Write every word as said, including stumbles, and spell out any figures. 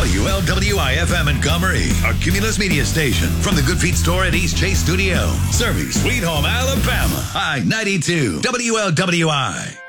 W L W I F M Montgomery, a Cumulus media station from the Good Feet store at East Chase Studio. Serving Sweet Home, Alabama. I ninety-two W L W I.